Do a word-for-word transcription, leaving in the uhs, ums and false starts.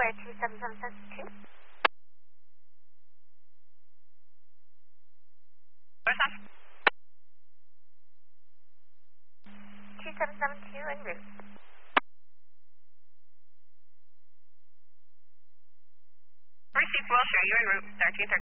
Square two seven seven seven two. What's that? two seven seven two en route. Received Wilshire, you're en route, thirteen thirty.